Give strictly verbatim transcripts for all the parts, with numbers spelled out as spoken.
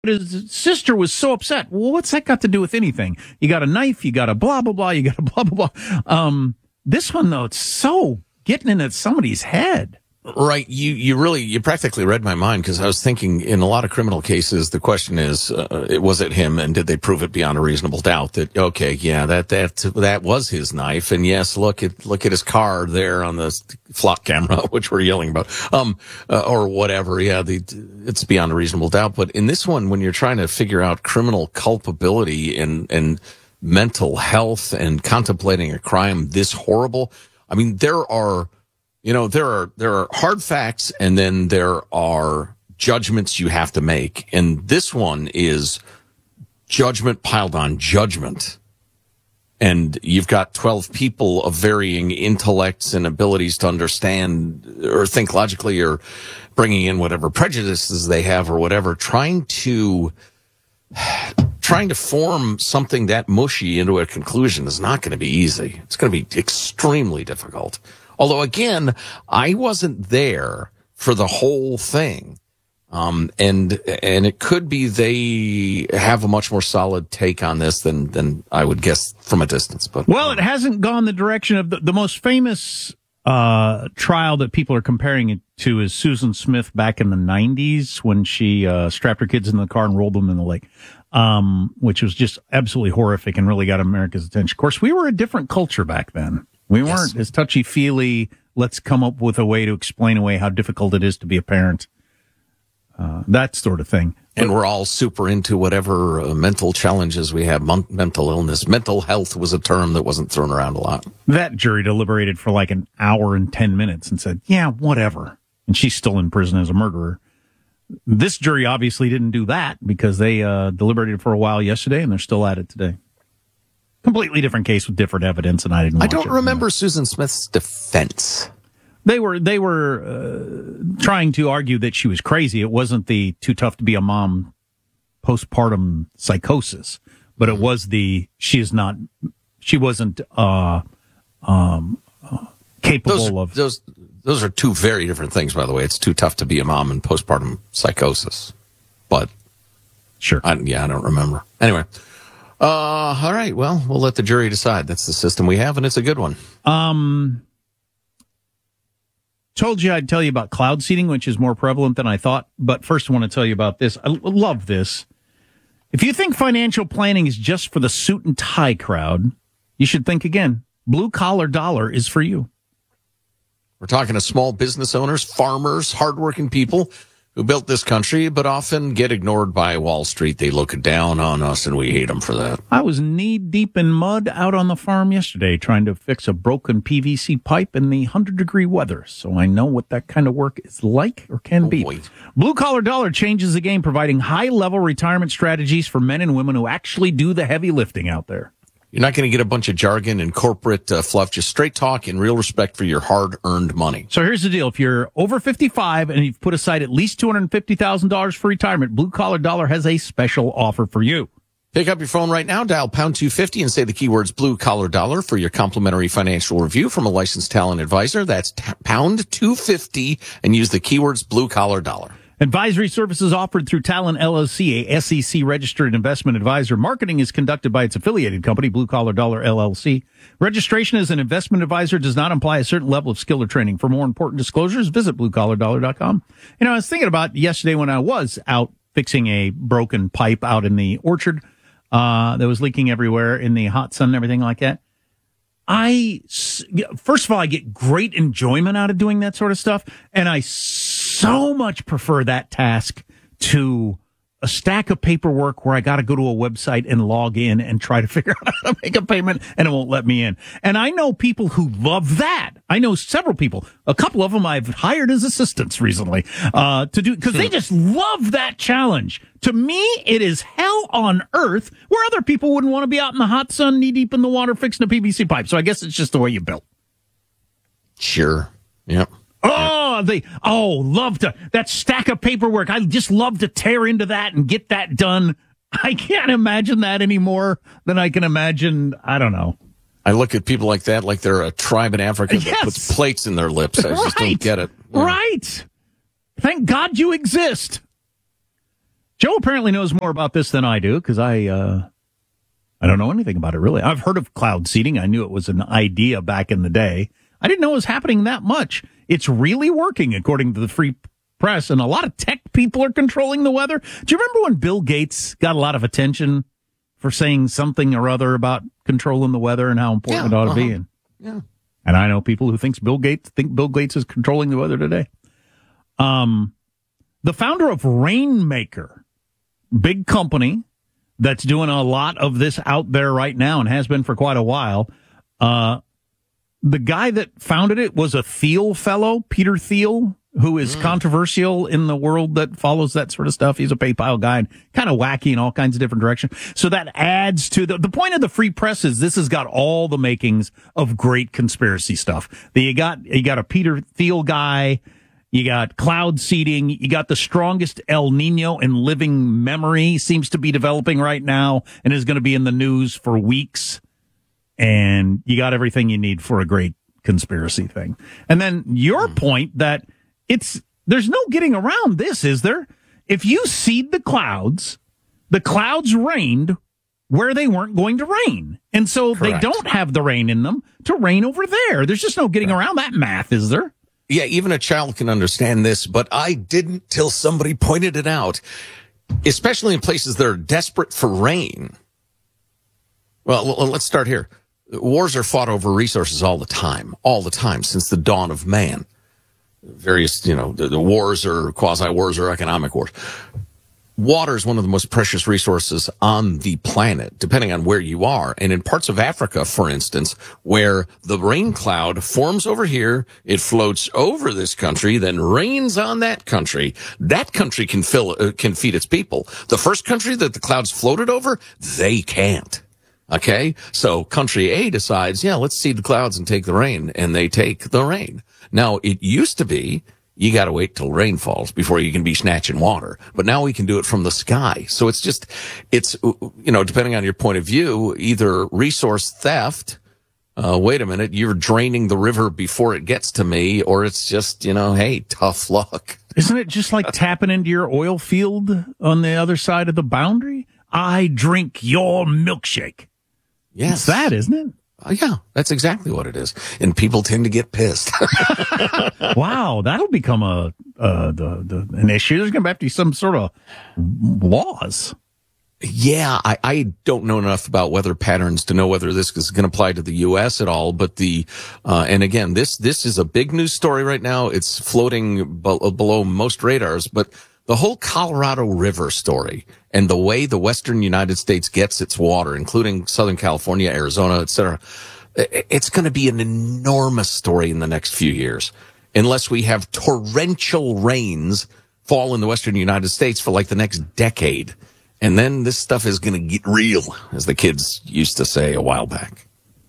his sister was so upset. Well, what's that got to do with anything? You got a knife, you got a blah, blah, blah, you got a blah, blah, blah. Um, this one, though, it's so getting into somebody's head. Right. You, you really, you practically read my mind, because I was thinking in a lot of criminal cases, the question is, uh, it was it him, and did they prove it beyond a reasonable doubt that, okay, yeah, that, that, that was his knife. And yes, look at, look at his car there on the flock camera, which we're yelling about, um, uh, or whatever. Yeah, the, it's beyond a reasonable doubt. But in this one, when you're trying to figure out criminal culpability and, and mental health and contemplating a crime this horrible, I mean, there are, You know, there are, there are hard facts, and then there are judgments you have to make. And this one is judgment piled on judgment. And you've got twelve people of varying intellects and abilities to understand or think logically, or bringing in whatever prejudices they have or whatever, trying to, trying to form something that mushy into a conclusion is not going to be easy. It's going to be extremely difficult. Although, again, I wasn't there for the whole thing. Um, and, and it could be they have a much more solid take on this than, than I would guess from a distance. But well, it hasn't gone the direction of the, the most famous, uh, trial that people are comparing it to is Susan Smith back in the nineties, when she, uh, strapped her kids in the car and rolled them in the lake. Um, which was just absolutely horrific and really got America's attention. Of course, we were a different culture back then. We weren't yes. as touchy-feely, let's come up with a way to explain away how difficult it is to be a parent. Uh, that sort of thing. And we're all super into whatever uh, mental challenges we have, mon- mental illness. Mental health was a term that wasn't thrown around a lot. That jury deliberated for like an hour and ten minutes and said, yeah, whatever. And she's still in prison as a murderer. This jury obviously didn't do that, because they uh, deliberated for a while yesterday, and they're still at it today. Completely different case with different evidence, and I didn't. I don't it, remember you know. Susan Smith's defense. They were they were uh, trying to argue that she was crazy. It wasn't the too tough to be a mom postpartum psychosis, but it was the she is not she wasn't uh, um, uh, capable those, of those. Those are two very different things, by the way. It's too tough to be a mom and postpartum psychosis, but sure, I, yeah, I don't remember. Anyway. Uh, all right. Well, we'll let the jury decide. That's the system we have, and it's a good one. Um, told you I'd tell you about cloud seeding, which is more prevalent than I thought. But first, I want to tell you about this. I love this. If you think financial planning is just for the suit and tie crowd, you should think again. Blue Collar Dollar is for you. We're talking to small business owners, farmers, hardworking people who built this country, but often get ignored by Wall Street. They look down on us, and we hate them for that. I was knee-deep in mud out on the farm yesterday trying to fix a broken P V C pipe in the one hundred degree weather, so I know what that kind of work is like or can oh, be. Boy. Blue Collar Dollar changes the game, providing high-level retirement strategies for men and women who actually do the heavy lifting out there. You're not going to get a bunch of jargon and corporate uh, fluff, just straight talk and real respect for your hard-earned money. So here's the deal. If you're over fifty-five and you've put aside at least two hundred fifty thousand dollars for retirement, Blue Collar Dollar has a special offer for you. Pick up your phone right now, dial pound two fifty and say the keywords Blue Collar Dollar for your complimentary financial review from a licensed talent advisor. That's t- pound two fifty and use the keywords Blue Collar Dollar. Advisory services offered through Talon L L C, a S E C-registered investment advisor. Marketing is conducted by its affiliated company, Blue Collar Dollar L L C. Registration as an investment advisor does not imply a certain level of skill or training. For more important disclosures, visit blue collar dollar dot com. You know, I was thinking about yesterday when I was out fixing a broken pipe out in the orchard uh, that was leaking everywhere in the hot sun and everything like that. I, first of all, I get great enjoyment out of doing that sort of stuff, and I so much prefer that task to a stack of paperwork where I got to go to a website and log in and try to figure out how to make a payment, and it won't let me in. And I know people who love that. I know several people, a couple of them I've hired as assistants recently, uh, to do, because they just love that challenge. To me, it is hell on earth where other people wouldn't want to be out in the hot sun, knee deep in the water, fixing a P V C pipe. So I guess it's just the way you built. Sure. Yep. Oh, they, oh, love to, that stack of paperwork. I just love to tear into that and get that done. I can't imagine that any more than I can imagine, I don't know. I look at people like that like they're a tribe in Africa that yes. puts plates in their lips. I just right. don't get it. Yeah. Right. Thank God you exist. Joe apparently knows more about this than I do because I uh, I don't know anything about it, really. I've heard of cloud seeding. I knew it was an idea back in the day. I didn't know it was happening that much. It's really working, according to the Free Press, and a lot of tech people are controlling the weather. Do you remember when Bill Gates got a lot of attention for saying something or other about controlling the weather and how important yeah, it ought to uh-huh. be? And, yeah. and I know people who thinks Bill Gates think Bill Gates is controlling the weather today. Um, the founder of Rainmaker, big company that's doing a lot of this out there right now and has been for quite a while. Uh, the guy that founded it was a Thiel fellow, Peter Thiel, who is mm. controversial in the world that follows that sort of stuff. He's a PayPal guy and kind of wacky in all kinds of different directions. So that adds to the, the point of the Free Press is this has got all the makings of great conspiracy stuff. You got, you got a Peter Thiel guy. You got cloud seeding. You got the strongest El Nino in living memory seems to be developing right now and is going to be in the news for weeks. And you got everything you need for a great conspiracy thing. And then your mm. point that it's, there's no getting around this, is there? If you seed the clouds, the clouds rained where they weren't going to rain. And so Correct. They don't have the rain in them to rain over there. There's just no getting right. around that math, is there? Yeah, even a child can understand this, but I didn't till somebody pointed it out, especially in places that are desperate for rain. Well, let's start here. Wars are fought over resources all the time, all the time, since the dawn of man. Various, you know, the, the wars or quasi-wars or economic wars. Water is one of the most precious resources on the planet, depending on where you are. And in parts of Africa, for instance, where the rain cloud forms over here, it floats over this country, then rains on that country. That country can fill, uh, can feed its people. The first country that the clouds floated over, they can't. Okay? So country A decides, yeah, let's seed the clouds and take the rain. And they take the rain. Now, it used to be, you got to wait till rain falls before you can be snatching water. But now we can do it from the sky. So it's just, it's, you know, depending on your point of view, either resource theft, uh, wait a minute, you're draining the river before it gets to me, or it's just, you know, hey, tough luck. Isn't it just like tapping into your oil field on the other side of the boundary? I drink your milkshake. Yes. It's that, isn't it? Uh, yeah, that's exactly what it is. And people tend to get pissed. Wow, that'll become a uh, the, the an issue. There's going to have to be some sort of laws. Yeah, I, I don't know enough about weather patterns to know whether this is going to apply to the U S at all. But the uh, and again, this this is a big news story right now. It's floating be- below most radars, but the whole Colorado River story and the way the western United States gets its water, including Southern California, Arizona, et cetera, it's going to be an enormous story in the next few years, unless we have torrential rains fall in the western United States for like the next decade. And then this stuff is going to get real, as the kids used to say a while back.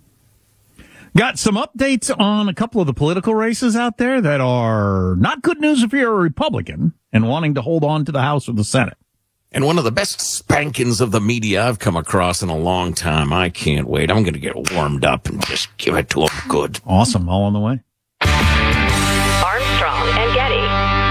Got some updates on a couple of the political races out there that are not good news if you're a Republican and wanting to hold on to the House or the Senate. And one of the best spankings of the media I've come across in a long time. I can't wait. I'm going to get warmed up and just give it to them good. Awesome. All on the way. Armstrong and Getty.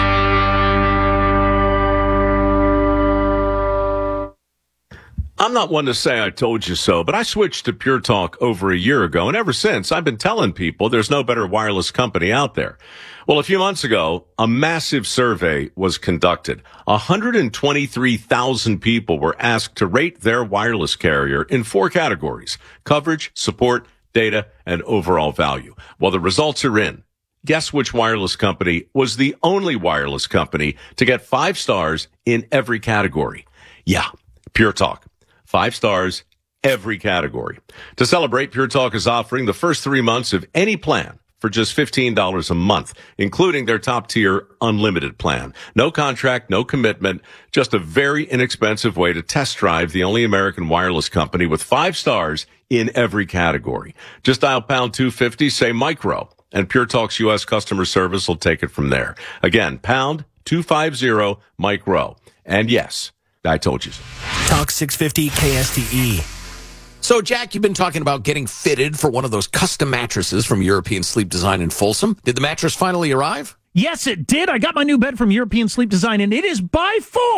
I'm not one to say I told you so, but I switched to Pure Talk over a year ago, and ever since, I've been telling people there's no better wireless company out there. Well, a few months ago, a massive survey was conducted. one hundred twenty-three thousand people were asked to rate their wireless carrier in four categories: coverage, support, data, and overall value. Well, the results are in. Guess which wireless company was the only wireless company to get five stars in every category? Yeah, Pure Talk. Five stars, every category. To celebrate, Pure Talk is offering the first three months of any plan for just fifteen dollars a month, including their top-tier unlimited plan. No contract, no commitment, just a very inexpensive way to test drive the only American wireless company with five stars in every category. Just dial pound two fifty, say micro, and Pure Talk's U S customer service will take it from there. Again, pound two fifty, micro. And yes, I told you so. Talk six fifty K S T E. So, Jack, you've been talking about getting fitted for one of those custom mattresses from European Sleep Design in Folsom. Did the mattress finally arrive? Yes, it did. I got my new bed from European Sleep Design, and it is by far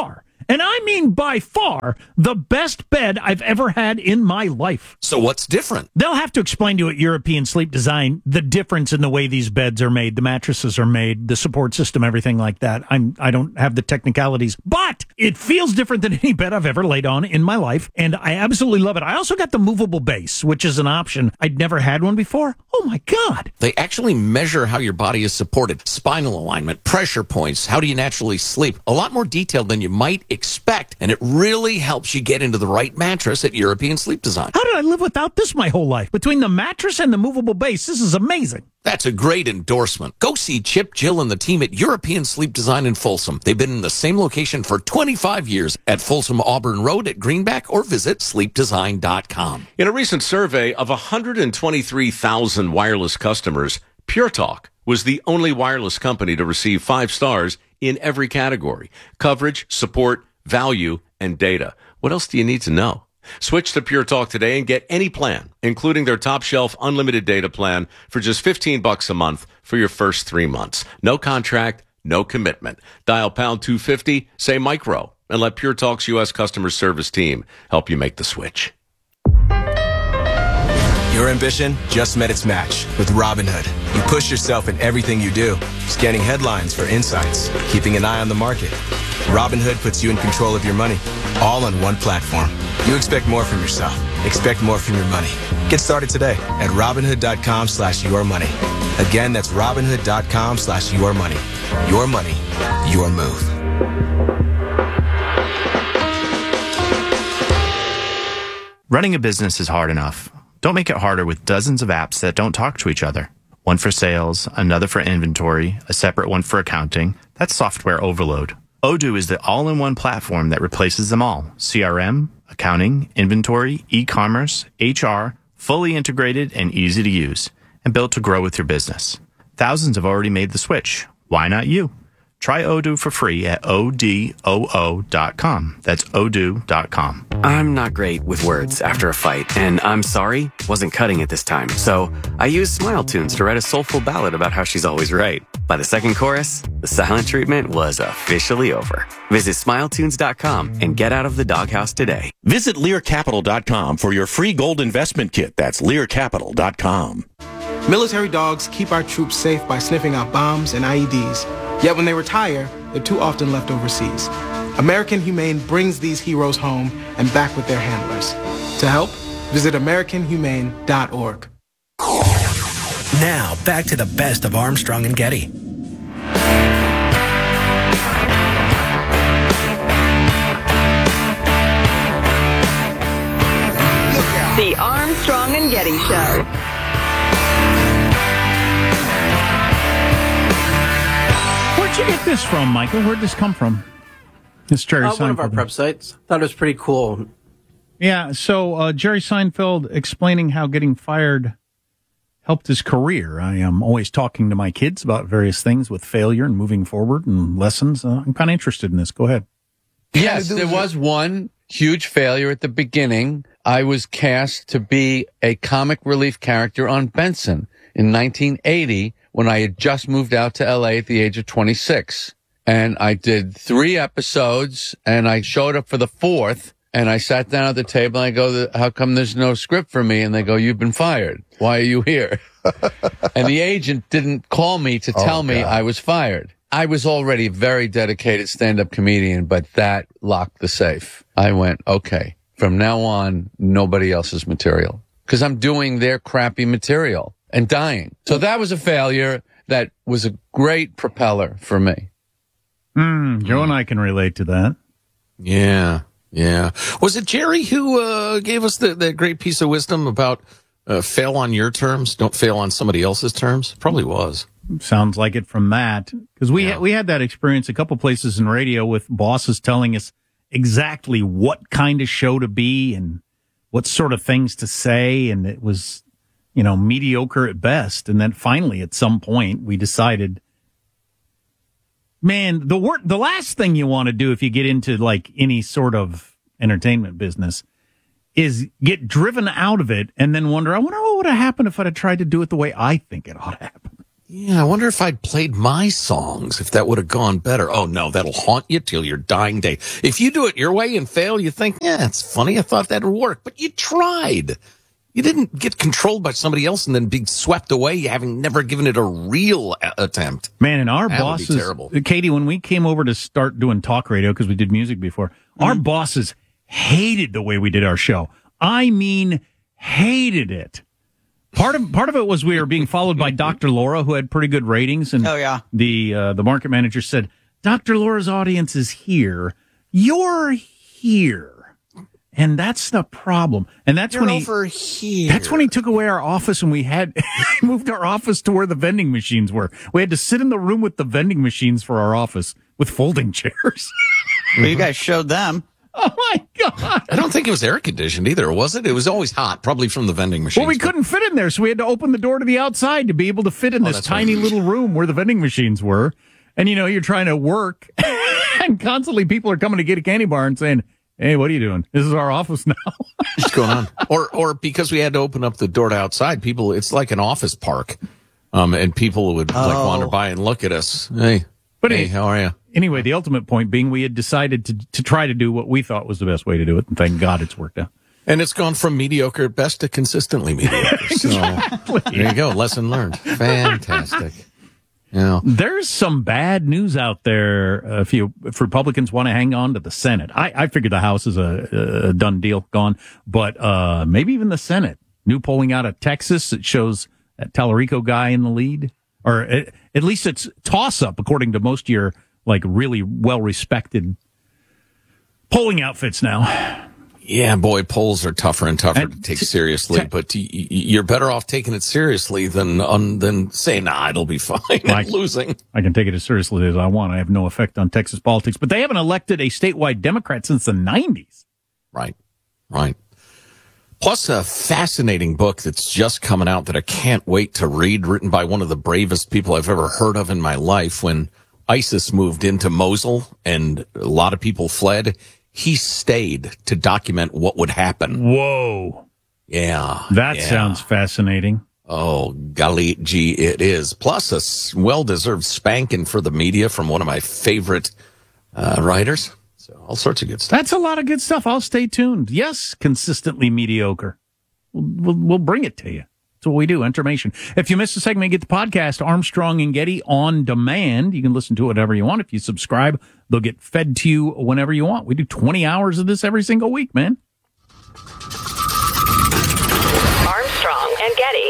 And I mean by far the best bed I've ever had in my life. So what's different? They'll have to explain to you at European Sleep Design the difference in the way these beds are made, the mattresses are made, the support system, everything like that. I'm, I don't have the technicalities, but it feels different than any bed I've ever laid on in my life, and I absolutely love it. I also got the movable base, which is an option. I'd never had one before. Oh, my God. They actually measure how your body is supported, spinal alignment, pressure points, how do you naturally sleep. A lot more detailed than you might expect, and it really helps you get into the right mattress at European Sleep Design. How did I live without this my whole life? Between the mattress and the movable base, this is amazing. That's a great endorsement. Go see Chip, Jill, and the team at European Sleep Design in Folsom. They've been in the same location for twenty-five years at Folsom Auburn Road at Greenback, or visit sleep design dot com. In a recent survey of one hundred twenty-three thousand wireless customers, Pure Talk was the only wireless company to receive five stars in every category: coverage, support, value, and data. What else do you need to know? Switch to Pure Talk today and get any plan, including their top shelf unlimited data plan, for just fifteen bucks a month for your first three months. No contract, no commitment. Dial pound two fifty, say micro, and let Pure Talk's U S customer service team help you make the switch. Your ambition just met its match with Robinhood. You push yourself in everything you do, scanning headlines for insights, keeping an eye on the market. Robinhood puts you in control of your money, all on one platform. You expect more from yourself. Expect more from your money. Get started today at Robinhood.com slash your money. Again, that's Robinhood.com slash your money. Your money, your move. Running a business is hard enough. Don't make it harder with dozens of apps that don't talk to each other. One for sales, another for inventory, a separate one for accounting. That's software overload. Odoo is the all-in-one platform that replaces them all. C R M, accounting, inventory, e-commerce, H R, fully integrated and easy to use, and built to grow with your business. Thousands have already made the switch. Why not you? Try Odoo for free at O D O O dot com. That's odoo dot com. I'm not great with words after a fight, and I'm sorry wasn't cutting it this time. So I used Smile Tunes to write a soulful ballad about how she's always right. By the second chorus, the silent treatment was officially over. Visit smile tunes dot com and get out of the doghouse today. Visit lear capital dot com for your free gold investment kit. That's lear capital dot com. Military dogs keep our troops safe by sniffing out bombs and I E Ds. Yet when they retire, they're too often left overseas. American Humane brings these heroes home and back with their handlers. To help, visit american humane dot org. Now, back to the best of Armstrong and Getty. The Armstrong and Getty Show. Where'd you get this from, Michael? Where'd this come from? It's Jerry uh, Seinfeld. One of our prep sites. Thought it was pretty cool. Yeah, so uh, Jerry Seinfeld explaining how getting fired helped his career. I am always talking to my kids about various things with failure and moving forward and lessons. Uh, I'm kind of interested in this. Go ahead. Yes, there was one huge failure at the beginning. I was cast to be a comic relief character on Benson in nineteen eighty when I had just moved out to L A at the age of twenty-six. And I did three episodes, and I showed up for the fourth, and I sat down at the table, and I go, how come there's no script for me? And they go, you've been fired. Why are you here? And the agent didn't call me to tell oh, me I was fired. I was already a very dedicated stand-up comedian, but that locked the safe. I went, okay, from now on, nobody else's material. Because I'm doing their crappy material and dying. So that was a failure that was a great propeller for me. Mm, Joe and I can relate to that. Yeah, yeah. Was it Jerry who uh, gave us the, that great piece of wisdom about uh, fail on your terms, don't fail on somebody else's terms? Probably was. Sounds like it from that. Because we, yeah. ha- we had that experience a couple places in radio with bosses telling us exactly what kind of show to be and what sort of things to say. And it was, you know, mediocre at best. And then finally, at some point, we decided, man, the wor- the last thing you want to do if you get into like any sort of entertainment business is get driven out of it and then wonder, I wonder what would have happened if I'd have tried to do it the way I think it ought to happen. Yeah, I wonder if I'd played my songs, if that would have gone better. Oh, no, that'll haunt you till your dying day. If you do it your way and fail, you think, yeah, it's funny. I thought that would work. But you tried. You didn't get controlled by somebody else and then be swept away, having never given it a real a- attempt. Man, and our that bosses, would be terrible. Katie, when we came over to start doing talk radio, because we did music before, mm-hmm. our bosses hated the way we did our show. I mean, hated it. Part of part of it was we were being followed by Doctor Laura, who had pretty good ratings, and oh, yeah. the uh, the market manager said, Doctor Laura's audience is here. You're here, and that's the problem. And that's You're when he over here. That's when he took away our office, and we had moved our office to where the vending machines were. We had to sit in the room with the vending machines for our office with folding chairs. Well, you guys showed them. Oh, my God. I don't think it was air conditioned either, was it? It was always hot, probably from the vending machines. Well, we couldn't fit in there, so we had to open the door to the outside to be able to fit in Oh, this that's tiny right. little room where the vending machines were. And, you know, you're trying to work, and constantly people are coming to get a candy bar and saying, hey, what are you doing? This is our office now. What's going on? Or or because we had to open up the door to outside, people, it's like an office park. Um, and people would like Oh. wander by and look at us. Hey, But hey, it- how are you? Anyway, the ultimate point being we had decided to to try to do what we thought was the best way to do it, and thank God it's worked out. And it's gone from mediocre at best to consistently mediocre. Exactly. So there you go. Lesson learned. Fantastic. Yeah. There's some bad news out there uh, if you if Republicans want to hang on to the Senate. I, I figured the House is a, a done deal, gone, but uh, maybe even the Senate. New polling out of Texas, it shows that Tallarico guy in the lead, or at, at least it's toss up according to most of your like really well respected polling outfits now. Yeah, boy, polls are tougher and tougher And to take t- seriously, t- but y- y- you're better off taking it seriously than um, than saying, nah, it'll be fine and Like- losing. I can take it as seriously as I want. I have no effect on Texas politics, but they haven't elected a statewide Democrat since the nineties. Right, right. Plus a fascinating book that's just coming out that I can't wait to read, written by one of the bravest people I've ever heard of in my life. When ISIS moved into Mosul and a lot of people fled, he stayed to document what would happen. Whoa. Yeah. That yeah. sounds fascinating. Oh, golly gee, it is. Plus a s- well-deserved spanking for the media from one of my favorite uh, writers. So all sorts of good stuff. That's a lot of good stuff. I'll stay tuned. Yes, consistently mediocre. We'll, we'll, we'll bring it to you. That's what we do, information. If you missed a segment, get the podcast Armstrong and Getty on demand. You can listen to it whenever you want. If you subscribe, they'll get fed to you whenever you want. We do twenty hours of this every single week, man. Armstrong and Getty.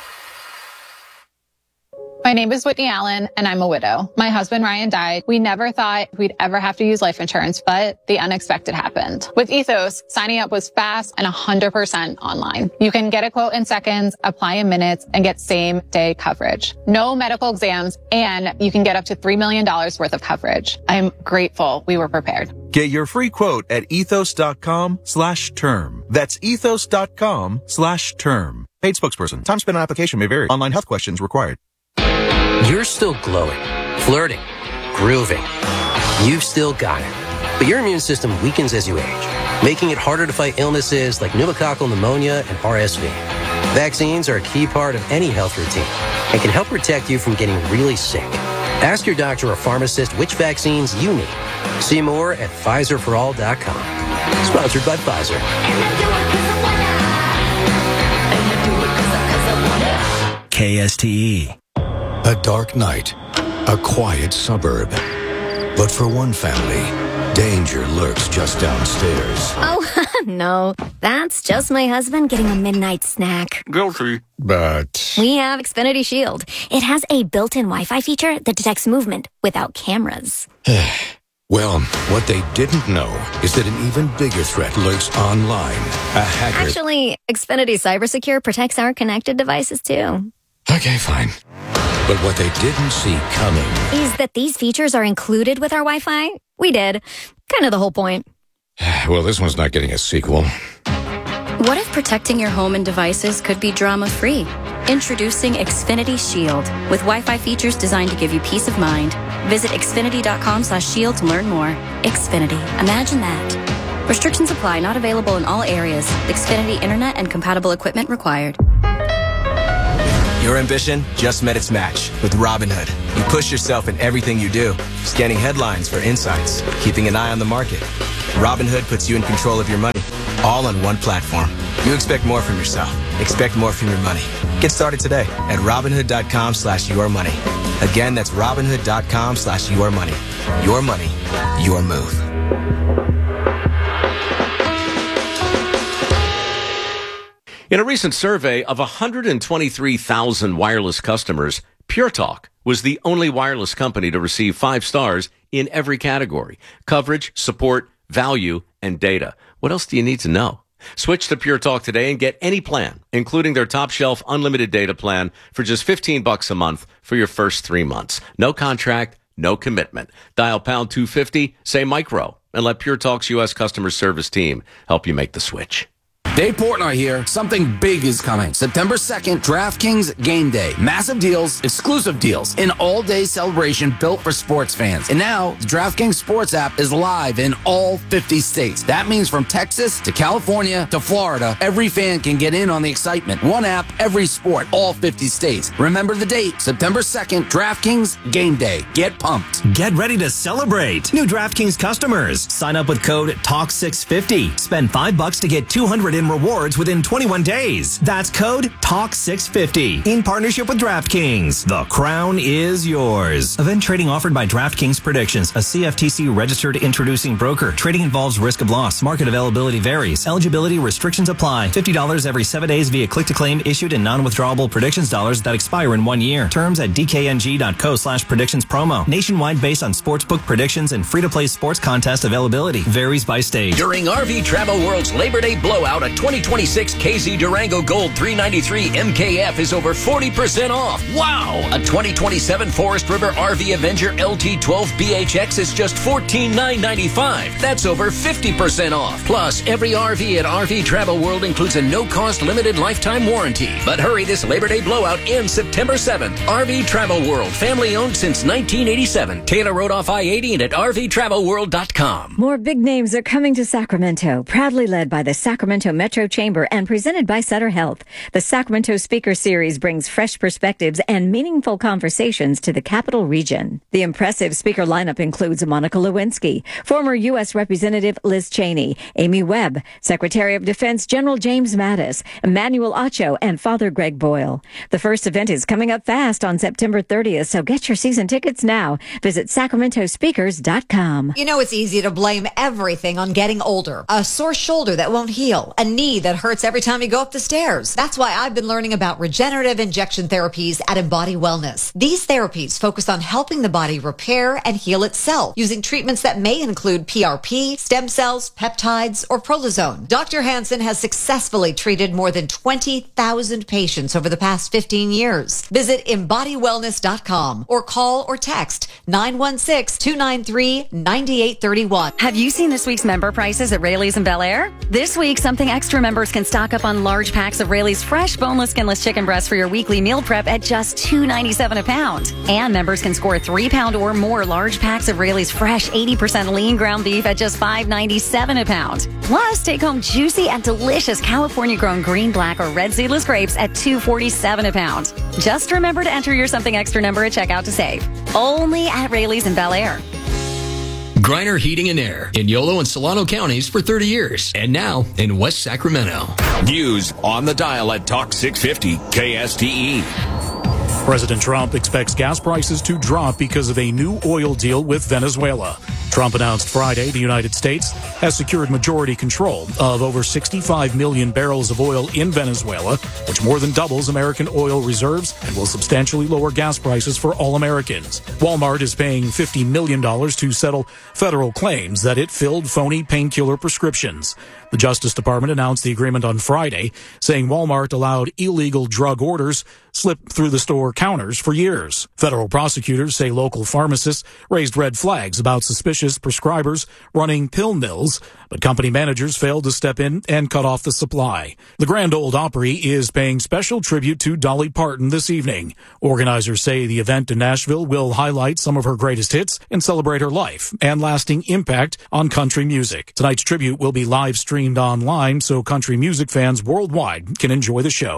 My name is Whitney Allen, and I'm a widow. My husband, Ryan, died. We never thought we'd ever have to use life insurance, but the unexpected happened. With Ethos, signing up was fast and one hundred percent online. You can get a quote in seconds, apply in minutes, and get same-day coverage. No medical exams, and you can get up to three million dollars worth of coverage. I'm grateful we were prepared. Get your free quote at ethos.com slash term. That's ethos.com slash term. Paid spokesperson. Time spent on application may vary. Online health questions required. You're still glowing, flirting, grooving. You've still got it. But your immune system weakens as you age, making it harder to fight illnesses like pneumococcal pneumonia and R S V. Vaccines are a key part of any health routine and can help protect you from getting really sick. Ask your doctor or pharmacist which vaccines you need. See more at Pfizer for all dot com. Sponsored by Pfizer. K S T E. A dark night, a quiet suburb. But for one family, danger lurks just downstairs. Oh, no. That's just my husband getting a midnight snack. Guilty. But We have Xfinity Shield. It has a built-in Wi-Fi feature that detects movement without cameras. well, what they didn't know is that an even bigger threat lurks online. A hacker. Actually, Xfinity Cybersecure protects our connected devices too. Okay, fine. But what they didn't see coming Is that these features are included with our Wi-Fi? We did. Kind of the whole point. well, this one's not getting a sequel. What if protecting your home and devices could be drama-free? Introducing Xfinity Shield with Wi-Fi features designed to give you peace of mind. Visit xfinity.com slash shield to learn more. Xfinity. Imagine that. Restrictions apply. Not available in all areas. Xfinity Internet and compatible equipment required. Your ambition just met its match with Robinhood. You push yourself in everything you do, scanning headlines for insights, keeping an eye on the market. Robinhood puts you in control of your money, all on one platform. You expect more from yourself. Expect more from your money. Get started today at Robinhood.com slash your money. Again, that's Robinhood.com slash your money. Your money, your move. In a recent survey of one hundred twenty-three thousand wireless customers, Pure Talk was the only wireless company to receive five stars in every category: coverage, support, value, and data. What else do you need to know? Switch to Pure Talk today and get any plan, including their top shelf unlimited data plan, for just fifteen bucks a month for your first three months. No contract, no commitment. Dial pound two fifty, say micro, and let Pure Talk's U S customer service team help you make the switch. Dave Portnoy here. Something big is coming. September second, DraftKings Game Day. Massive deals, exclusive deals, an all-day celebration built for sports fans. And now, the DraftKings Sports app is live in all fifty states. That means from Texas to California to Florida, every fan can get in on the excitement. One app, every sport, all fifty states. Remember the date, September second, DraftKings Game Day. Get pumped. Get ready to celebrate. New DraftKings customers. Sign up with code Talk six fifty. Spend five bucks to get two hundred in rewards within twenty-one days. That's code Talk six fifty in partnership with DraftKings. The crown is yours. Event trading offered by DraftKings Predictions, a C F T C registered introducing broker. Trading involves risk of loss. Market availability varies. Eligibility restrictions apply. fifty dollars every seven days via click to claim issued in non-withdrawable predictions dollars that expire in one year. Terms at dkng.co slash predictions promo. Nationwide based on sportsbook predictions and free-to-play sports contest availability. Varies by state. During R V Travel World's Labor Day blowout, a twenty twenty-six K Z Durango Gold three ninety-three M K F is over forty percent off. Wow! A twenty twenty-seven Forest River R V Avenger L T twelve B H X is just fourteen thousand nine hundred ninety-five dollars. That's over fifty percent off. Plus, every R V at R V Travel World includes a no-cost limited lifetime warranty. But hurry, this Labor Day blowout ends September seventh. R V Travel World, family-owned since nineteen eighty-seven. Taylor Road off I eighty and at R V travel world dot com. More big names are coming to Sacramento, proudly led by the Sacramento Metro Chamber and presented by Sutter Health. The Sacramento Speaker Series brings fresh perspectives and meaningful conversations to the capital region. The impressive speaker lineup includes Monica Lewinsky, former U S Representative Liz Cheney, Amy Webb, Secretary of Defense General James Mattis, Emmanuel Acho, and Father Greg Boyle. The first event is coming up fast on September thirtieth, so get your season tickets now. Visit sacramento speakers dot com. You know, it's easy to blame everything on getting older. A sore shoulder that won't heal, a knee that hurts every time you go up the stairs. That's why I've been learning about regenerative injection therapies at Embody Wellness. These therapies focus on helping the body repair and heal itself using treatments that may include P R P, stem cells, peptides, or prolozone. Doctor Hansen has successfully treated more than twenty thousand patients over the past fifteen years. Visit embody wellness dot com or call or text nine one six, two nine three, nine eight three one. Have you seen this week's member prices at Rayleigh's in Bel Air? This week, Something Extra members can stock up on large packs of Rayleigh's fresh, boneless, skinless chicken breasts for your weekly meal prep at just two ninety-seven a pound. And members can score three pound or more large packs of Rayleigh's fresh, eighty percent lean ground beef at just five ninety-seven a pound. Plus, take home juicy and delicious California-grown green, black, or red seedless grapes at two forty-seven a pound. Just remember to enter your Something Extra number at checkout to save. Only at Rayleigh's in Bel Air. Griner Heating and Air in Yolo and Solano counties for thirty years, and now in West Sacramento. News on the dial at Talk six fifty K S T E. President Trump expects gas prices to drop because of a new oil deal with Venezuela. Trump announced Friday the United States has secured majority control of over sixty-five million barrels of oil in Venezuela, which more than doubles American oil reserves and will substantially lower gas prices for all Americans. Walmart is paying fifty million dollars to settle federal claims that it filled phony painkiller prescriptions. The Justice Department announced the agreement on Friday, saying Walmart allowed illegal drug orders slip through the store counters for years. Federal prosecutors say local pharmacists raised red flags about suspicious prescribers running pill mills, but company managers failed to step in and cut off the supply. The Grand Ole Opry is paying special tribute to Dolly Parton this evening. Organizers say the event in Nashville will highlight some of her greatest hits and celebrate her life and lasting impact on country music. Tonight's tribute will be live streamed online so country music fans worldwide can enjoy the show.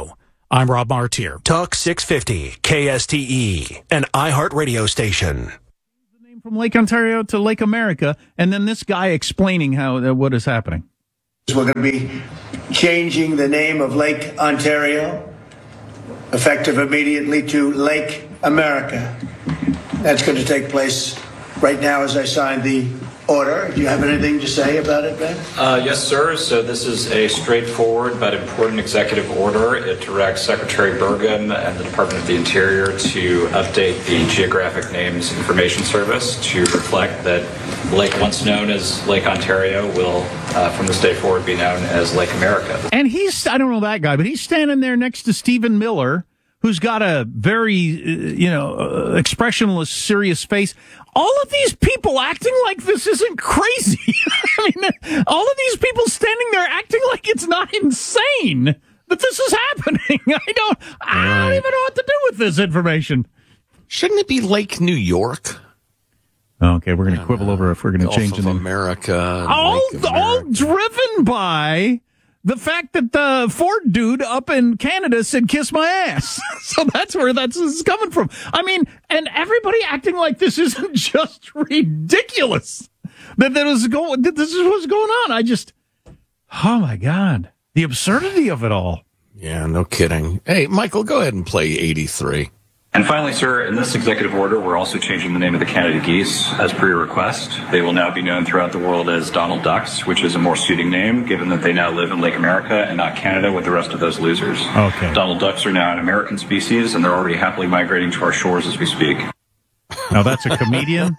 I'm Rob Martier. Talk six fifty, K S T E, an iHeart radio station. From Lake Ontario to Lake America, and then this guy explaining how uh, what is happening. We're going to be changing the name of Lake Ontario, effective immediately, to Lake America. That's going to take place right now as I sign the order. Do you have anything to say about it, Ben? Uh, yes, sir. So this is a straightforward but important executive order. It directs Secretary Burgum and the Department of the Interior to update the Geographic Names Information Service to reflect that Lake once known as Lake Ontario will, uh, from this day forward, be known as Lake America. And he's, I don't know that guy, but he's standing there next to Stephen Miller, who's got a very, uh, you know, uh, expressionless, serious face. All of these people acting like this isn't crazy. I mean, all of these people standing there acting like it's not insane that this is happening. I don't, I don't even know what to do with this information. Shouldn't it be Lake New York? Okay, we're going to quibble over if we're going to Gulf change of the name. America. All, Lake of all America. driven by the fact that the Ford dude up in Canada said, kiss my ass. So that's where that's this is coming from. I mean, and everybody acting like this isn't just ridiculous. That, that, was go, that this is what's going on. I just, oh my God. The absurdity of it all. Yeah, no kidding. Hey, Michael, go ahead and play eighty-three. And finally, sir, in this executive order, we're also changing the name of the Canada Geese as per your request. They will now be known throughout the world as Donald Ducks, which is a more suiting name, given that they now live in Lake America and not Canada with the rest of those losers. Okay. Donald Ducks are now an American species, and they're already happily migrating to our shores as we speak. Now, that's a comedian?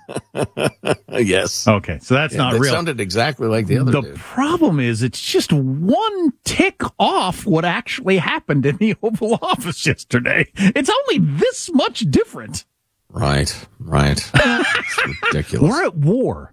Yes. Okay, so that's Yeah, not that real. sounded exactly like the other The dude. problem is it's just one tick off what actually happened in the Oval Office yesterday. It's only this much different. Right, right. It's ridiculous. We're at war.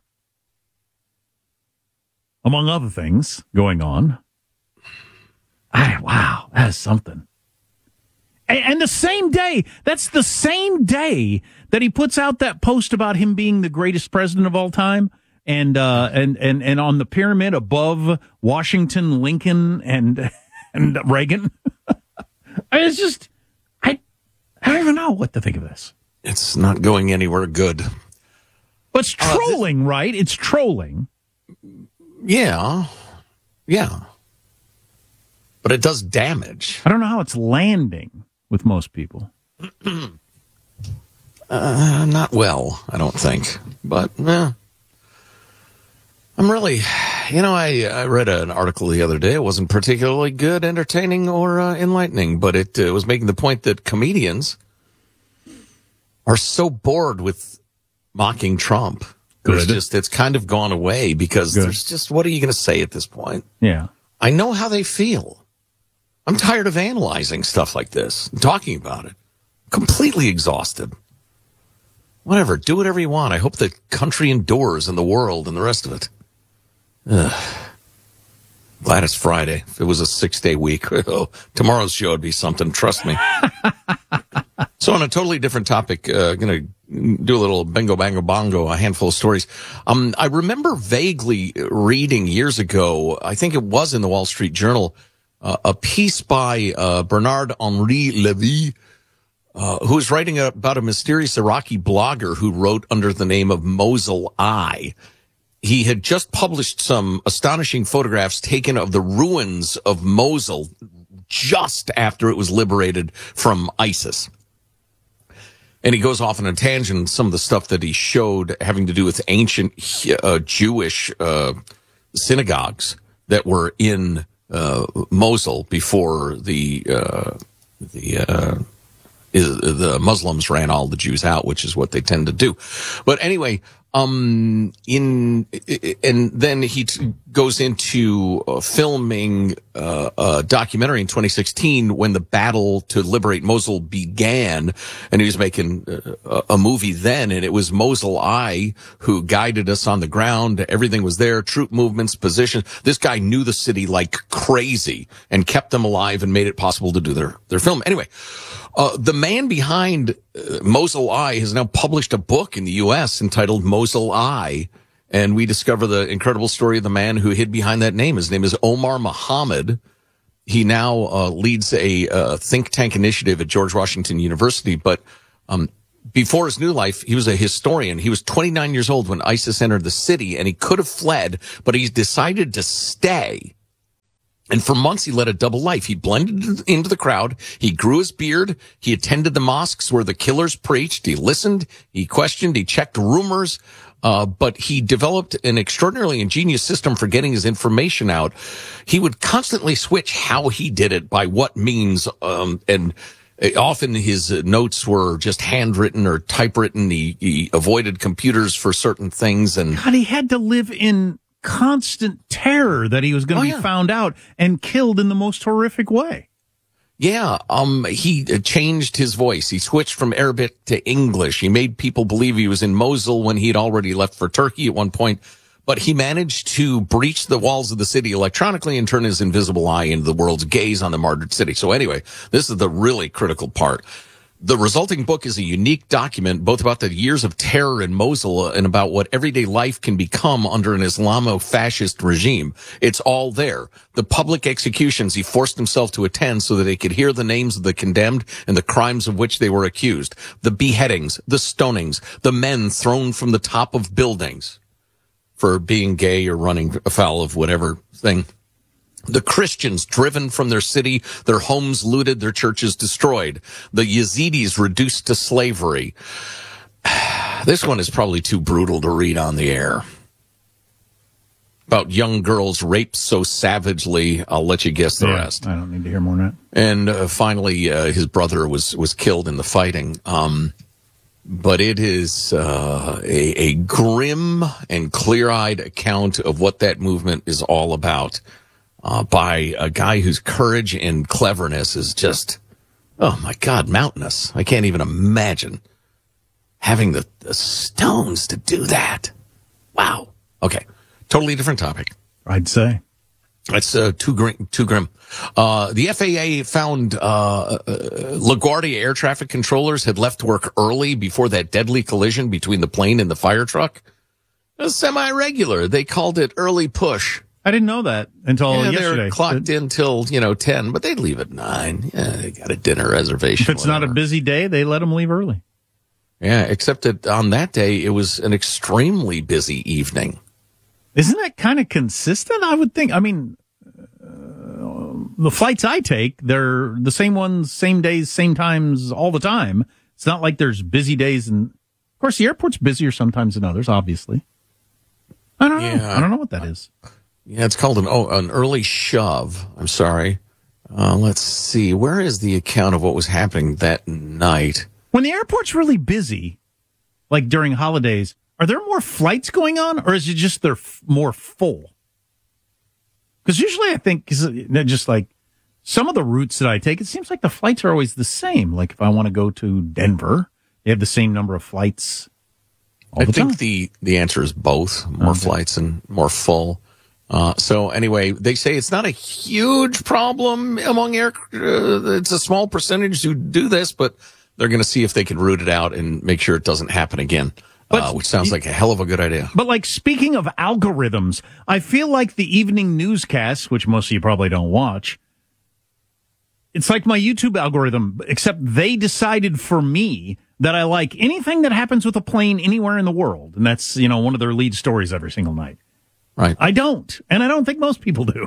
Among other things going on. I, wow, that is something. And, and the same day, that's the same day that he puts out that post about him being the greatest president of all time. And, uh, and, and, and on the pyramid above Washington, Lincoln, and, and Reagan. It's just, I, I don't even know what to think of this. It's not going anywhere good. But it's trolling, uh, right? It's trolling. Yeah. Yeah. But it does damage. I don't know how it's landing with most people. uh, not well, I don't think. But, eh. I'm really, you know, I, I read an article the other day. It wasn't particularly good, entertaining, or uh, enlightening, but it uh, was making the point that comedians are so bored with mocking Trump. There's just, it's kind of gone away because Good. There's just, what are you going to say at this point? Yeah. I know how they feel. I'm tired of analyzing stuff like this and talking about it. Completely exhausted. Whatever, do whatever you want. I hope the country endures and the world and the rest of it. Ugh. Glad it's Friday. If it was a six-day week, oh, tomorrow's show would be something, trust me. So on a totally different topic, uh, going to do a little bingo, bango, bongo, a handful of stories. Um, I remember vaguely reading years ago, I think it was in the Wall Street Journal, uh, a piece by uh, Bernard-Henri Lévy, uh, who was writing about a mysterious Iraqi blogger who wrote under the name of Mosul Eye. He had just published some astonishing photographs taken of the ruins of Mosul just after it was liberated from ISIS. And he goes off on a tangent, some of the stuff that he showed having to do with ancient uh, Jewish uh, synagogues that were in uh, Mosul before the uh, the uh, the Muslims ran all the Jews out, which is what they tend to do. But anyway, um, in and then he t- goes into uh, filming uh, a documentary in twenty sixteen when the battle to liberate Mosul began, and he was making uh, a movie then, and it was Mosul Eye who guided us on the ground. Everything was there, troop movements, positions. This guy knew the city like crazy and kept them alive and made it possible to do their, their film. Anyway, uh, the man behind uh, Mosul Eye has now published a book in the U S entitled Mosul Eye. And we discover the incredible story of the man who hid behind that name. His name is Omar Mohammed. he now uh, leads a uh, think tank initiative at George Washington University. But um, before his new life, he was a historian. He was twenty-nine years old when ISIS entered the city, and he could have fled, but he decided to stay. And for months, he led a double life. He blended into the crowd. He grew his beard. He attended the mosques where the killers preached. He listened. He questioned. He checked rumors. Uh, but he developed an extraordinarily ingenious system for getting his information out. He would constantly switch how he did it, by what means, um, and often his notes were just handwritten or typewritten. He, he avoided computers for certain things. And God, he had to live in constant terror that he was going to Oh, be yeah. found out and killed in the most horrific way. Yeah, um, he uh, changed his voice. He switched from Arabic to English. He made people believe he was in Mosul when he'd already left for Turkey at one point. But he managed to breach the walls of the city electronically and turn his invisible eye into the world's gaze on the martyred city. So anyway, this is the really critical part. The resulting book is a unique document, both about the years of terror in Mosul and about what everyday life can become under an Islamo-fascist regime. It's all there. The public executions he forced himself to attend so that they could hear the names of the condemned and the crimes of which they were accused. The beheadings, the stonings, the men thrown from the top of buildings for being gay or running afoul of whatever thing. The Christians driven from their city, their homes looted, their churches destroyed. The Yazidis reduced to slavery. This one is probably too brutal to read on the air. About young girls raped so savagely, I'll let you guess the Yeah, rest. I don't need to hear more than that. And uh, finally, uh, his brother was, was killed in the fighting. Um, but it is uh, a, a grim and clear-eyed account of what that movement is all about. Uh, by a guy whose courage and cleverness is just, oh my God, mountainous. I can't even imagine having the, the stones to do that. Wow. Okay. Totally different topic. I'd say. That's uh, too grim. Too grim. Uh, the F A A found uh, uh, LaGuardia air traffic controllers had left work early before that deadly collision between the plane and the fire truck. It was semi-regular. They called it early push. I didn't know that until yeah, yesterday. They're clocked in till, you know, ten, but they'd leave at nine. Yeah, they got a dinner reservation. If it's whatever. not a busy day, they let them leave early. Yeah, except that on that day, it was an extremely busy evening. Isn't that kind of consistent? I would think. I mean, uh, the flights I take, they're the same ones, same days, same times, all the time. It's not like there's busy days. And of course, the airport's busier sometimes than others, obviously. I don't know. Yeah. I don't know what that is. Yeah, it's called an oh, an early shove. I'm sorry. Uh, let's see. Where is the account of what was happening that night? When the airport's really busy, like during holidays, are there more flights going on, or is it just they're f- more full? Because usually I think, cause just like some of the routes that I take, it seems like the flights are always the same. Like if I want to go to Denver, they have the same number of flights all I the think time. the, the answer is both. More Okay. flights and more full. Uh, so anyway, they say it's not a huge problem among air. Uh, it's a small percentage who do this, but they're going to see if they can root it out and make sure it doesn't happen again. Uh, which sounds like a hell of a good idea. But like speaking of algorithms, I feel like the evening newscasts, which most of you probably don't watch, it's like my YouTube algorithm, except they decided for me that I like anything that happens with a plane anywhere in the world. And that's, you know, one of their lead stories every single night. Right. I don't. And I don't think most people do.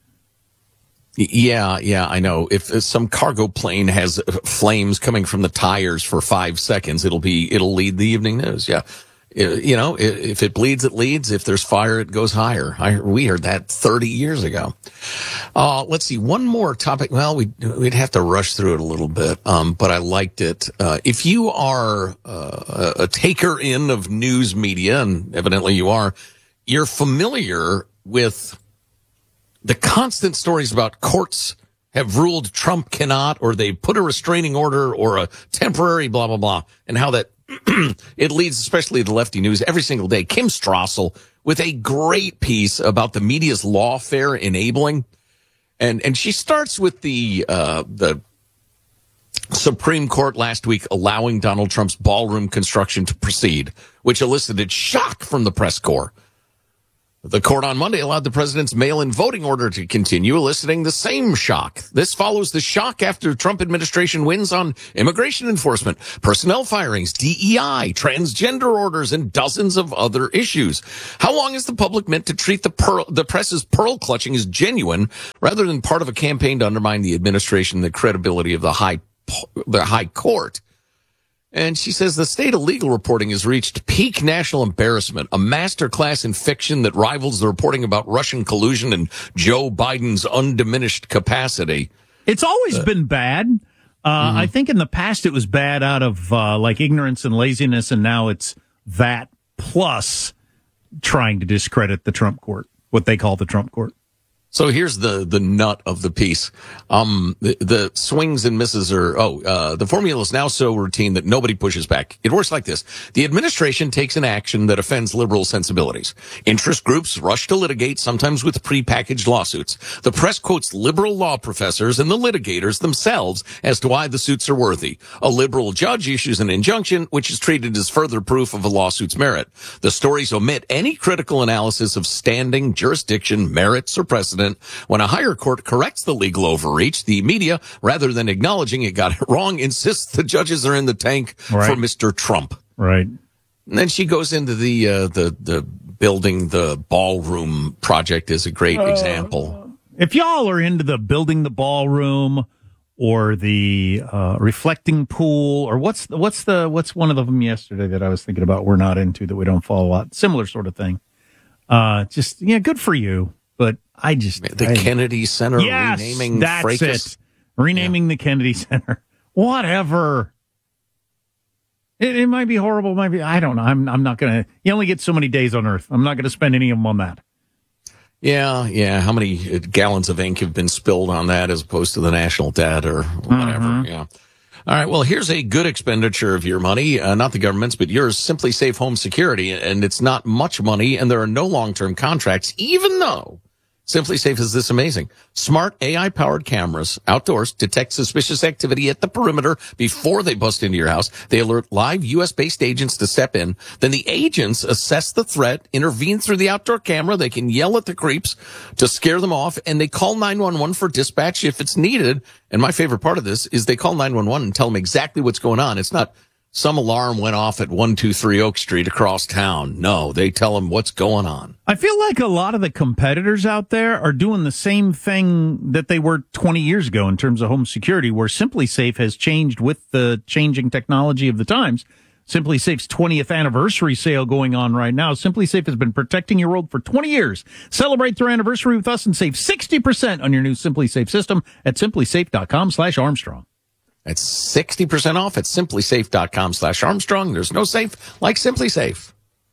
Y- Yeah, yeah, I know. If uh, some cargo plane has uh, flames coming from the tires for five seconds, it'll be, it'll lead the evening news. Yeah. Uh, You know, i- if it bleeds, it leads. If there's fire, it goes higher. I, we heard that thirty years ago. Uh, let's see. One more topic. Well, we, we'd have to rush through it a little bit. Um, but I liked it. Uh, if you are uh, a a taker in of news media, and evidently you are, you're familiar with the constant stories about courts have ruled Trump cannot, or they put a restraining order or a temporary blah, blah, blah, and how that it leads, especially the lefty news every single day. Kim Strassel with a great piece about the media's lawfare enabling. And, and she starts with the, uh, the Supreme Court last week allowing Donald Trump's ballroom construction to proceed, which elicited shock from the press corps. The court on Monday allowed the president's mail-in voting order to continue, eliciting the same shock. This follows the shock after Trump administration wins on immigration enforcement, personnel firings, D E I, transgender orders, and dozens of other issues. How long is the public meant to treat the pearl, the press's pearl clutching as genuine rather than part of a campaign to undermine the administration and the credibility of the high, the high court? And she says the state of legal reporting has reached peak national embarrassment, a masterclass in fiction that rivals the reporting about Russian collusion and Joe Biden's undiminished capacity. It's always uh, been bad. Uh, mm-hmm. I think in the past it was bad out of uh, like ignorance and laziness, and now it's that plus trying to discredit the Trump court, what they call the Trump court. So here's the, the nut of the piece. Um, the, the swings and misses are, oh, uh, the formula is now so routine that nobody pushes back. It works like this. The administration takes an action that offends liberal sensibilities. Interest groups rush to litigate, sometimes with prepackaged lawsuits. The press quotes liberal law professors and the litigators themselves as to why the suits are worthy. A liberal judge issues an injunction, which is treated as further proof of a lawsuit's merit. The stories omit any critical analysis of standing, jurisdiction, merits, or precedent. When a higher court corrects the legal overreach, the media, rather than acknowledging it got it wrong, insists the judges are in the tank right. for Mister Trump. Right. And then she goes into the uh, the the building the ballroom project is a great uh, example. If y'all are into the building the ballroom or the uh, reflecting pool, or what's the, what's the what's one of them yesterday that I was thinking about we're not into that we don't follow a lot, similar sort of thing. Uh, just yeah, good for you. But I just... The I, Kennedy Center yes, renaming that's fracas. it. Renaming yeah. the Kennedy Center. Whatever. It, it might be horrible. It might be... I don't know. I'm, I'm not going to... You only get so many days on Earth. I'm not going to spend any of them on that. Yeah, yeah. How many gallons of ink have been spilled on that as opposed to the national debt or whatever? Mm-hmm. Yeah. All right, well, here's a good expenditure of your money, uh, not the government's, but yours, Simply Safe Home Security, and it's not much money, and there are no long-term contracts, even though Simply Safe is this amazing. Smart A I-powered cameras outdoors detect suspicious activity at the perimeter before they bust into your house. They alert live U S-based agents to step in. Then the agents assess the threat, intervene through the outdoor camera. They can yell at the creeps to scare them off, and they call nine one one for dispatch if it's needed. And my favorite part of this is they call nine one one and tell them exactly what's going on. It's not some alarm went off at one two three Oak Street across town. No, they tell them what's going on. I feel like a lot of the competitors out there are doing the same thing that they were twenty years ago in terms of home security, where Simply Safe has changed with the changing technology of the times. Simply Safe's twentieth anniversary sale going on right now. Simply Safe has been protecting your world for twenty years. Celebrate their anniversary with us and save sixty percent on your new Simply Safe system at simplysafe.com slash Armstrong. That's sixty percent off at simplysafe.com slash Armstrong. There's no safe like Simply Safe.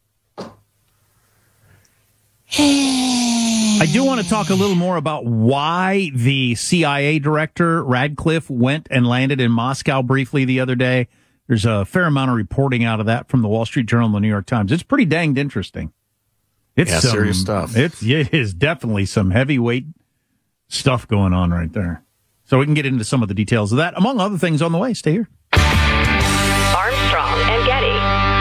I do want to talk a little more about why the C I A director, Radcliffe, went and landed in Moscow briefly the other day. There's a fair amount of reporting out of that from the Wall Street Journal and the New York Times. It's pretty danged interesting. It's yeah, some, serious stuff. It's, it is definitely some heavyweight stuff going on right there. So we can get into some of the details of that, among other things, on the way. Stay here. Armstrong and Getty.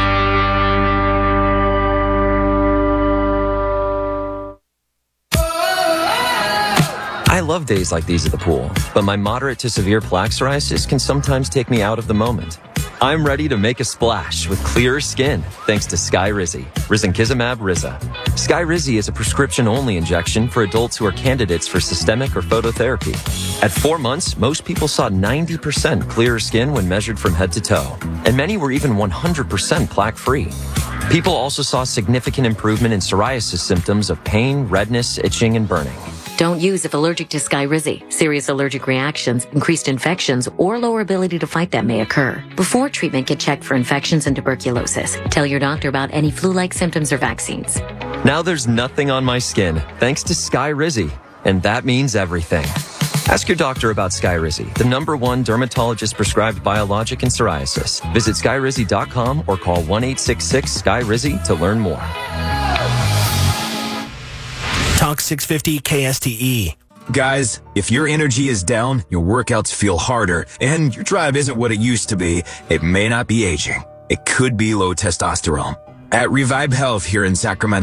I love days like these at the pool, but my moderate to severe plaque psoriasis can sometimes take me out of the moment. I'm ready to make a splash with clearer skin thanks to Skyrizi, Risankizumab Riza. Skyrizi is a prescription-only injection for adults who are candidates for systemic or phototherapy. At four months, most people saw ninety percent clearer skin when measured from head to toe, and many were even one hundred percent plaque-free. People also saw significant improvement in psoriasis symptoms of pain, redness, itching, and burning. Don't use if allergic to Skyrizi. Serious allergic reactions, increased infections, or lower ability to fight them may occur. Before treatment, get checked for infections and tuberculosis. Tell your doctor about any flu-like symptoms or vaccines. Now there's nothing on my skin thanks to Skyrizi, and that means everything. Ask your doctor about Skyrizi, the number one dermatologist-prescribed biologic in psoriasis. Visit skyrizi dot com or call one eight six six Skyrizi to learn more. Talk six fifty K S T E. Guys, if your energy is down, your workouts feel harder, and your drive isn't what it used to be, it may not be aging. It could be low testosterone. At Revive Health here in Sacramento,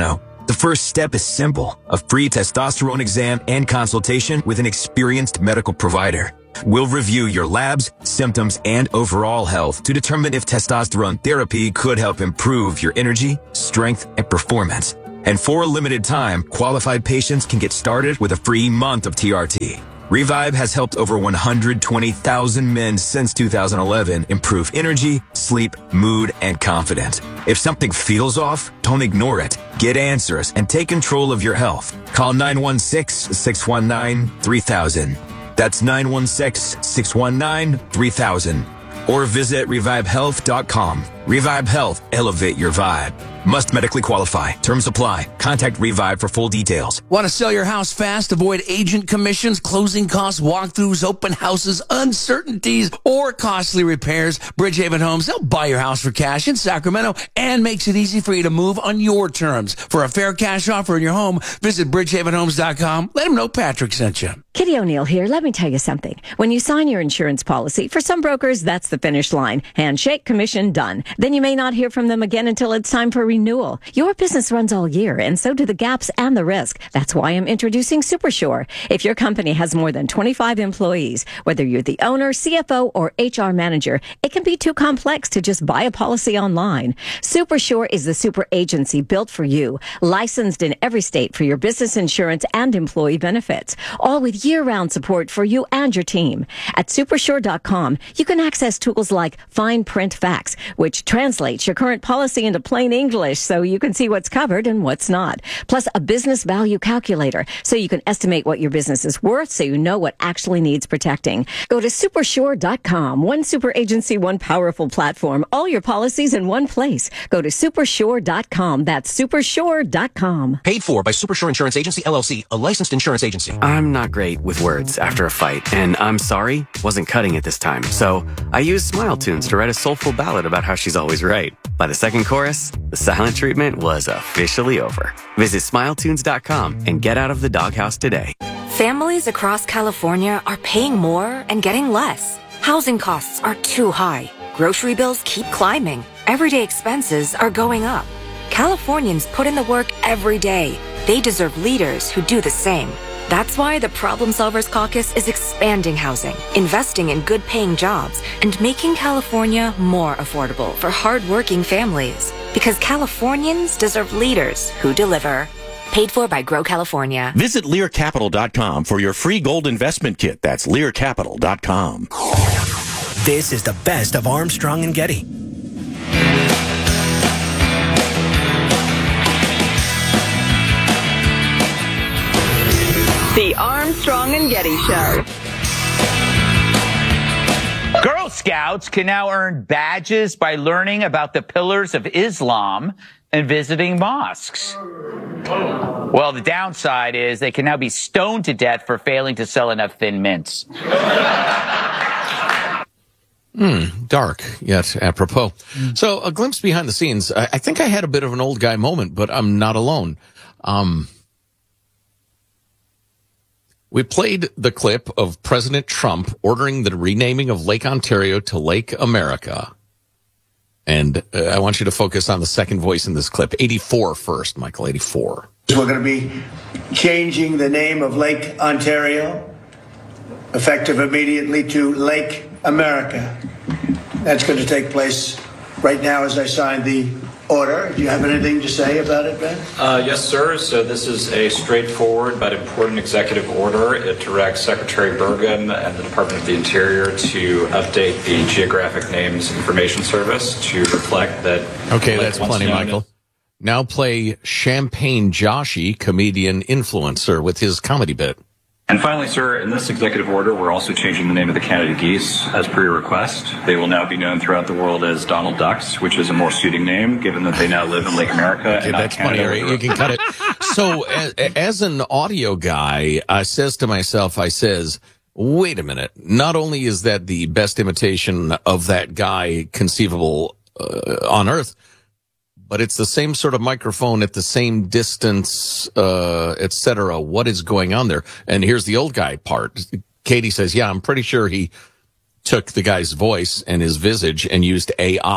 The first step is simple, a free testosterone exam and consultation with an experienced medical provider. We'll review your labs, symptoms, and overall health to determine if testosterone therapy could help improve your energy, strength, and performance. And for a limited time, qualified patients can get started with a free month of T R T. Revive has helped over one hundred twenty thousand men since two thousand eleven improve energy, sleep, mood, and confidence. If something feels off, don't ignore it. Get answers and take control of your health. Call nine one six, six one nine, three thousand. That's nine one six, six one nine, three thousand. Or visit revive health dot com. Revive Health. Elevate your vibe. Must medically qualify. Terms apply. Contact Revive for full details. Want to sell your house fast? Avoid agent commissions, closing costs, walkthroughs, open houses, uncertainties, or costly repairs. Bridgehaven Homes, they'll buy your house for cash in Sacramento and makes it easy for you to move on your terms. For a fair cash offer in your home, visit bridgehaven homes dot com. Let them know Patrick sent you. Kitty O'Neill here. Let me tell you something. When you sign your insurance policy, for some brokers, that's the finish line. Handshake, commission, done. Then you may not hear from them again until it's time for renewal. Your business runs all year, and so do the gaps and the risk. That's why I'm introducing SuperSure. If your company has more than twenty-five employees, whether you're the owner, C F O, or H R manager, it can be too complex to just buy a policy online. SuperSure is the super agency built for you, licensed in every state for your business insurance and employee benefits, all with year-round support for you and your team. At supersure dot com, you can access tools like Fine Print Facts, which translates your current policy into plain English so you can see what's covered and what's not. Plus a business value calculator so you can estimate what your business is worth so you know what actually needs protecting. Go to supersure dot com. One super agency, one powerful platform. All your policies in one place. Go to supersure dot com. That's supersure dot com. Paid for by Supersure Insurance Agency, L L C, a licensed insurance agency. I'm not great with words after a fight, and I'm sorry wasn't cutting it this time. So I used Smile Tunes to write a soulful ballad about how she's always right. By the second chorus, the silent treatment was officially over. Visit smile tunes dot com and get out of the doghouse today. Families across California are paying more and getting less. Housing costs are too high. Grocery bills keep climbing. Everyday expenses are going up. Californians put in the work every day. They deserve leaders who do the same. That's why the Problem Solvers Caucus is expanding housing, investing in good-paying jobs, and making California more affordable for hard-working families. Because Californians deserve leaders who deliver. Paid for by Grow California. Visit lear capital dot com for your free gold investment kit. That's lear capital dot com. This is the best of Armstrong and Getty. The Armstrong and Getty Show. Girl Scouts can now earn badges by learning about the pillars of Islam and visiting mosques. Well, the downside is they can now be stoned to death for failing to sell enough Thin Mints. Hmm, dark, yet apropos. So, a glimpse behind the scenes. I, I think I had a bit of an old guy moment, but I'm not alone. Um... We played the clip of President Trump ordering the renaming of Lake Ontario to Lake America. And uh, I want you to focus on the second voice in this clip. eighty-four first, Michael, eighty-four. We're going to be changing the name of Lake Ontario, effective immediately, to Lake America. That's going to take place right now as I sign the order. Do you have anything to say about it, Ben? Uh, yes, sir. So this is a straightforward but important executive order. It directs Secretary Bergen and the Department of the Interior to update the Geographic Names Information Service to reflect that. Okay, that's plenty, Michael. Now play Champagne Joshy, comedian influencer, with his comedy bit. And finally, sir, in this executive order, we're also changing the name of the Canada Geese as per your request. They will now be known throughout the world as Donald Ducks, which is a more suiting name, given that they now live in Lake America. Okay, and not that's Canada. funny. You can cut it. So, as, as an audio guy, I says to myself, I says, wait a minute. Not only is that the best imitation of that guy conceivable uh, on Earth, but it's the same sort of microphone at the same distance, uh, et cetera. What is going on there? And here's the old guy part. Katie says, yeah, I'm pretty sure he took the guy's voice and his visage and used A I.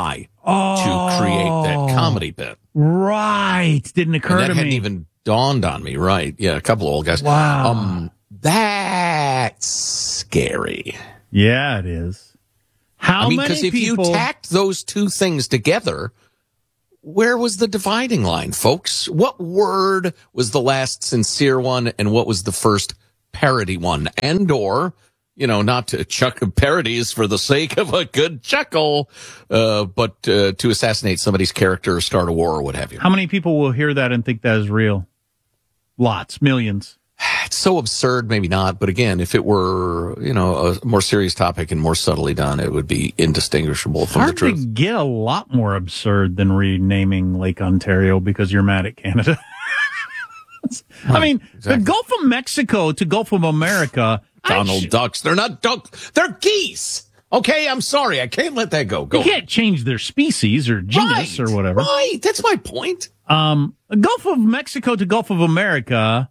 oh, to create that comedy bit. Right. Didn't occur and that to hadn't me. even dawned on me. Right. Yeah. A couple of old guys. Wow. Um, that's scary. Yeah, it is. How I mean, many because if people... you tacked those two things together, where was the dividing line, folks? What word was the last sincere one and what was the first parody one? And or, you know, not to chuck parodies for the sake of a good chuckle, uh, but uh, to assassinate somebody's character or start a war or what have you. How many people will hear that and think that is real? Lots, millions. It's so absurd, maybe not. But again, if it were, you know, a more serious topic and more subtly done, it would be indistinguishable from Hard the truth. to get a lot more absurd than renaming Lake Ontario because you're mad at Canada. I mean, exactly. The Gulf of Mexico to Gulf of America. Donald sh- Ducks. They're not ducks. They're geese. Okay, I'm sorry. I can't let that go. Go. You can't change their species or genus right, or whatever. Right. That's my point. Um, Gulf of Mexico to Gulf of America.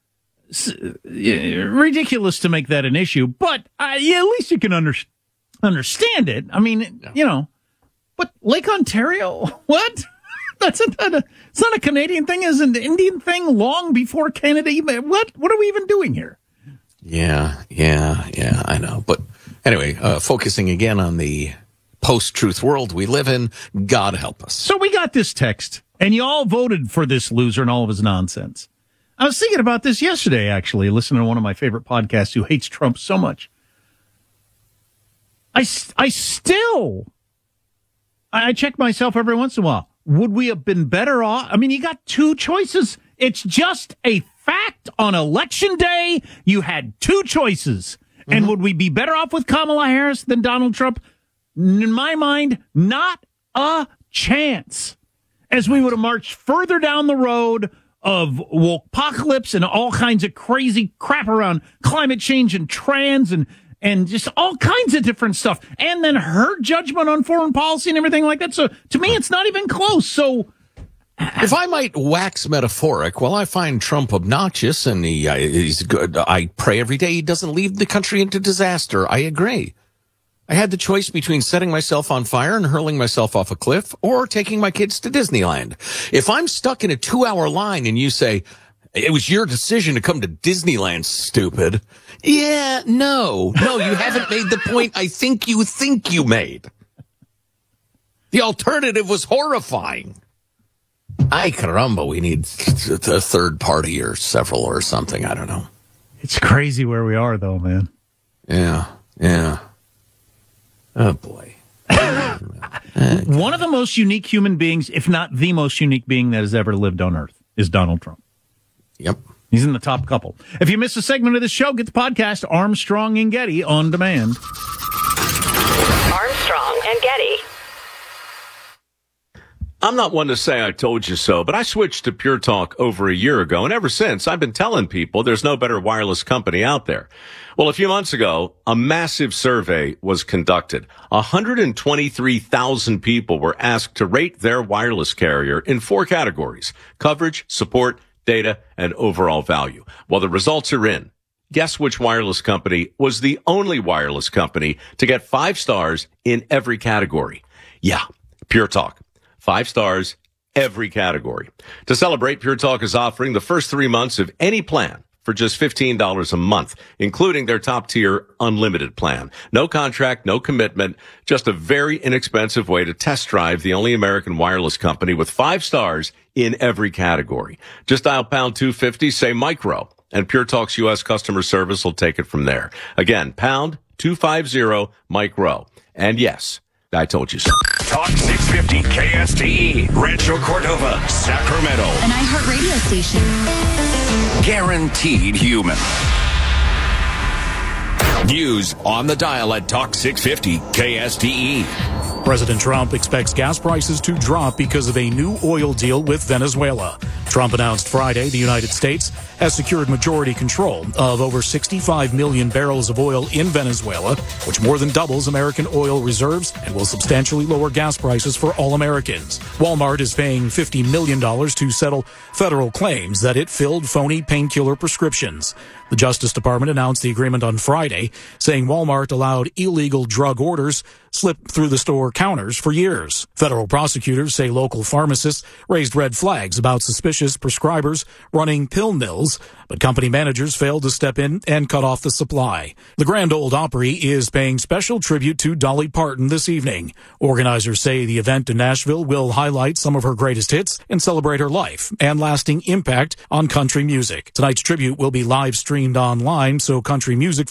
Ridiculous to make that an issue, but uh, yeah, at least you can under- understand it. I mean, yeah. you know, but Lake Ontario, what? That's a, a, it's not a Canadian thing, it's an Indian thing long before Canada even, what? What are we even doing here? Yeah, yeah, yeah, I know. But anyway, uh, focusing again on the post-truth world we live in, God help us. So we got this text, and you all voted for this loser and all of his nonsense. I was thinking about this yesterday, actually, listening to one of my favorite podcasts who hates Trump so much. I, I still, I check myself every once in a while. Would we have been better off? I mean, you got two choices. It's just a fact. On election day, you had two choices. Mm-hmm. And would we be better off with Kamala Harris than Donald Trump? In my mind, not a chance. As we would have marched further down the road of woke-apocalypse and all kinds of crazy crap around climate change and trans and and just all kinds of different stuff. And then her judgment on foreign policy and everything like that. So to me, it's not even close. So if I might wax metaphoric, well, I find Trump obnoxious and he uh, he's good. I pray every day he doesn't lead the country into disaster. I agree. I had the choice between setting myself on fire and hurling myself off a cliff or taking my kids to Disneyland. If I'm stuck in a two-hour line and you say, it was your decision to come to Disneyland, stupid. Yeah, no, no, you haven't made the point I think you think you made. The alternative was horrifying. Ay, caramba, we need a third party or several or something. I don't know. It's crazy where we are, though, man. Yeah, yeah. Oh, boy. One of the most unique human beings, if not the most unique being that has ever lived on Earth, is Donald Trump. Yep. He's in the top couple. If you missed a segment of this show, get the podcast Armstrong and Getty on demand. Armstrong and Getty. I'm not one to say I told you so, but I switched to Pure Talk over a year ago, and ever since, I've been telling people there's no better wireless company out there. Well, a few months ago, a massive survey was conducted. one hundred twenty-three thousand people were asked to rate their wireless carrier in four categories: coverage, support, data, and overall value. Well, the results are in. Guess which wireless company was the only wireless company to get five stars in every category? Yeah, Pure Talk. Five stars, every category. To celebrate, Pure Talk is offering the first three months of any plan for just fifteen dollars a month, including their top-tier unlimited plan. No contract, no commitment, just a very inexpensive way to test drive the only American wireless company with five stars in every category. Just dial pound two fifty, say micro, and Pure Talk's U S customer service will take it from there. Again, pound two fifty, micro. And yes, I told you so. Talk six fifty K S T E, Rancho Cordova, Sacramento. An iHeart radio station. Guaranteed human. News on the dial at Talk six fifty K S T E. President Trump expects gas prices to drop because of a new oil deal with Venezuela. Trump announced Friday the United States has secured majority control of over sixty-five million barrels of oil in Venezuela, which more than doubles American oil reserves and will substantially lower gas prices for all Americans. Walmart is paying fifty million dollars to settle federal claims that it filled phony painkiller prescriptions. The The Justice Department announced the agreement on Friday, saying Walmart allowed illegal drug orders slip through the store counters for years. Federal prosecutors say local pharmacists raised red flags about suspicious prescribers running pill mills, but company managers failed to step in and cut off the supply. The Grand Ole Opry is paying special tribute to Dolly Parton this evening. Organizers say the event in Nashville will highlight some of her greatest hits and celebrate her life and lasting impact on country music. Tonight's tribute will be live streamed online, so country music